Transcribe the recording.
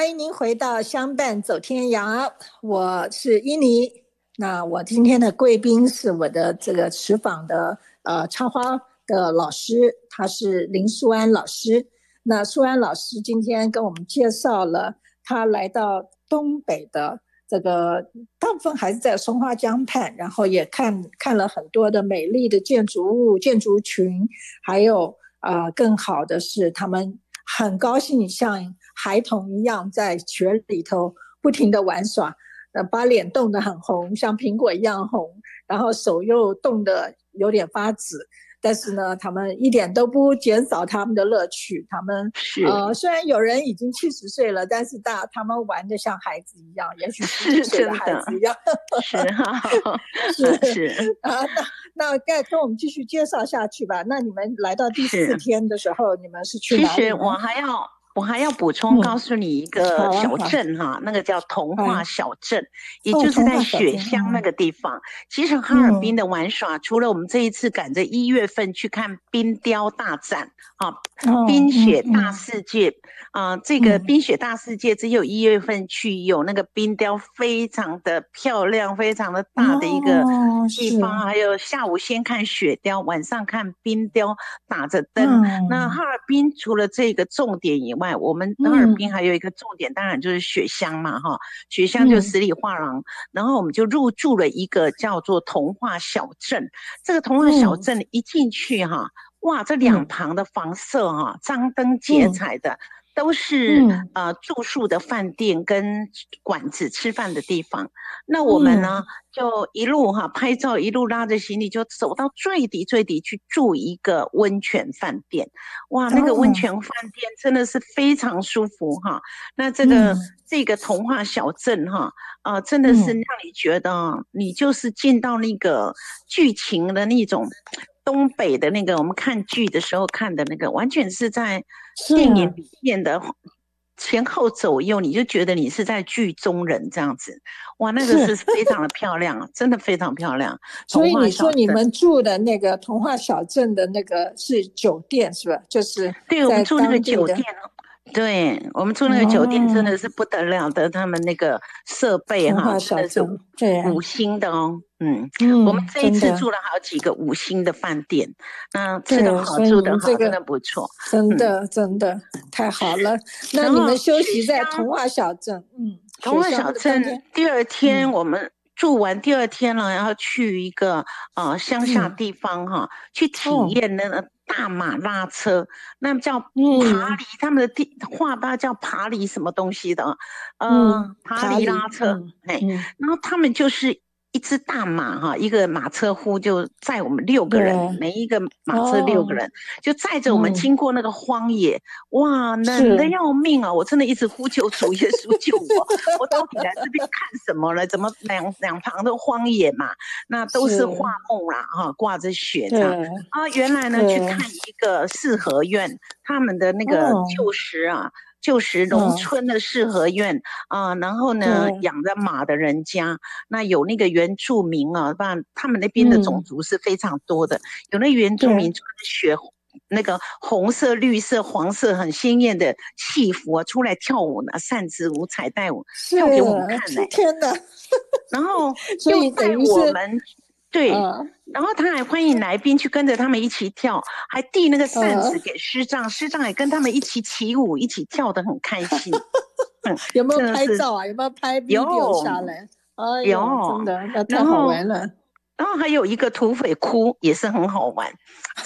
欢迎您回到相伴走天涯，我是伊妮。那我今天的贵宾是我的这个持坊的插花的老师，他是林淑安老师。那淑安老师今天跟我们介绍了他来到东北的这个大部分还是在松花江畔，然后也看了很多的美丽的建筑物、建筑群，还有更好的是他们很高兴像孩童一样在雪里头不停地玩耍，把脸冻得很红，像苹果一样红，然后手又冻得有点发紫。但是呢，他们一点都不减少他们的乐趣。他们虽然有人已经70岁了，但是他们玩得像孩子一样，也许17岁的孩子一样。 是哈， 是啊，那再跟我们继续介绍下去吧。那你们来到第4天的时候，你们是去哪里呢？ 其实我还要补充告诉你一个小镇哈，那个叫童话小镇，也就是在雪乡那个地方。其实哈尔滨的玩耍，除了我们这一次赶着1月份去看冰雕大展冰雪大世界这个冰雪大世界只有1月份去，有那个冰雕非常的漂亮，非常的大的一个地方，还有下午先看雪雕，晚上看冰雕打着灯。那哈尔滨除了这个重点以外，我们哈尔滨还有一个重点，当然就是雪乡嘛雪乡就十里画廊，然后我们就入住了一个叫做童话小镇。这个童话小镇一进去哇，这两旁的房舍张灯结彩的，都是住宿的饭店跟馆子吃饭的地方。那我们呢就一路拍照，一路拉着行李就走到最底去住一个温泉饭店。哇，那个温泉饭店真的是非常舒服那这个童话小镇真的是让你觉得你就是进到那个剧情的那种东北的那个我们看剧的时候看的那个，完全是在电影里面的前后左右，你就觉得你是在剧中人这样子。哇，那个是非常的漂亮，真的非常漂亮。 所以你说你们住的那个童话小镇的那个是酒店是吧？就是对，我们住那个酒店对，我们住那个酒店真的是不得了的，他们那个设备真的是5星的我们这一次住了好几个5星的饭店，吃得好住得好，真的不错， 真的太好了。那你们休息在童话小镇童话小镇第2天我们住完第2天了，然后去一个乡下地方去体验那个大马拉车，那叫爬犁，他们的话吧叫爬犁什么东西的爬犁拉车然后他们就是一只大马一个马车夫就载我们6个人，每一个马车6个人就载着我们经过那个荒野哇，冷得要命我真的一直呼救主耶稣救我我到底来这边看什么了？怎么两旁都荒野嘛，那都是画木啦挂着雪这样原来呢去看一个四合院，他们的那个旧时农村的四合院然后呢养着马的人家，那有那个原住民不然他们那边的种族是非常多的，有那原住民穿雪那个红色、绿色、黄色很鲜艳的戏服出来跳舞呢，扇子舞、彩带舞跳给我们看天哪！ 然后又带我们对然后他还欢迎来宾去跟着他们一起跳，还递那个扇子给师长，师长也跟他们一起起舞，一起跳得很开心有没有拍照有没有拍 video 下来？有真的那太好玩了。 然后还有一个土匪窟也是很好玩